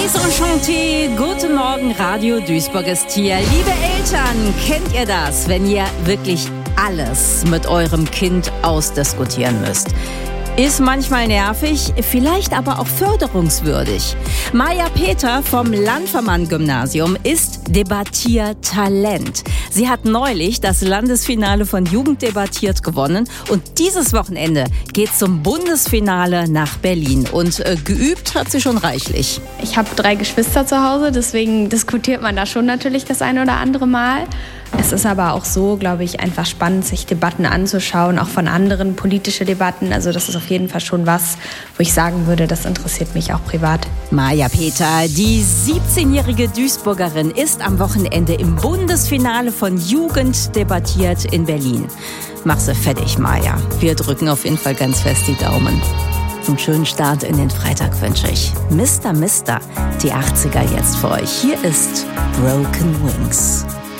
Denise und Chanté, guten Morgen, Radio Duisburg ist hier. Liebe Eltern, kennt ihr das, wenn ihr wirklich alles mit eurem Kind ausdiskutieren müsst? Ist manchmal nervig, vielleicht aber auch förderungswürdig. Maja Peter vom Landvermann-Gymnasium ist Debattiertalent. Sie hat neulich das Landesfinale von Jugend debattiert gewonnen und dieses Wochenende geht zum Bundesfinale nach Berlin. Und geübt hat sie schon reichlich. Ich habe 3 Geschwister zu Hause, deswegen diskutiert man da schon natürlich das ein oder andere Mal. Es ist aber auch so, glaube ich, einfach spannend, sich Debatten anzuschauen, auch von anderen, politische Debatten. Also das ist auf jeden Fall schon was, wo ich sagen würde, das interessiert mich auch privat. Maja Peter, die 17-jährige Duisburgerin, ist am Wochenende im Bundesfinale von Jugend debattiert in Berlin. Mach sie fertig, Maja. Wir drücken auf jeden Fall ganz fest die Daumen. Einen schönen Start in den Freitag wünsche ich. Mister, die 80er jetzt für euch. Hier ist Broken Wings.